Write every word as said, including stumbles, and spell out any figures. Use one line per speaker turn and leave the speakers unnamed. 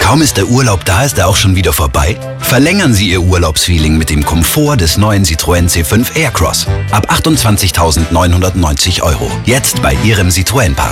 Kaum ist der Urlaub da, ist er auch schon wieder vorbei? Verlängern Sie Ihr Urlaubsfeeling mit dem Komfort des neuen Citroën C fünf Aircross. Ab achtundzwanzigtausendneunhundertneunzig Euro. Jetzt bei Ihrem Citroën-Partner.